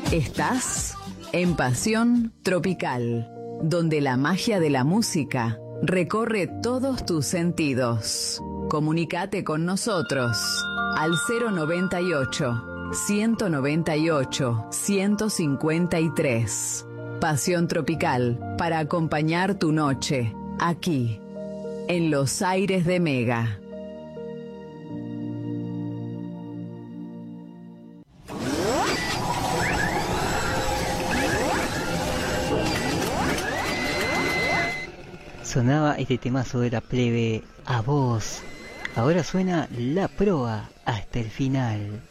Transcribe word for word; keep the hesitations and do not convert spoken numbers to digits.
Estás en Pasión Tropical, donde la magia de la música recorre todos tus sentidos. Comunicate con nosotros al cero noventa y ocho, ciento noventa y ocho, ciento cincuenta y tres. Pasión Tropical, para acompañar tu noche, aquí, en los aires de Mega. Sonaba este temazo de la plebe, A Vos. Ahora suena La Proa hasta el final.